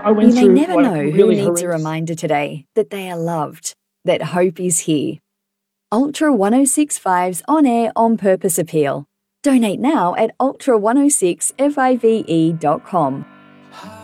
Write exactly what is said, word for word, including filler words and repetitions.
I went You may through never like know who really needs a horrendous. reminder today that they are loved, that hope is here. Ultra one oh six point five's on-air on-purpose appeal. Donate now at ultra one oh six five e dot com.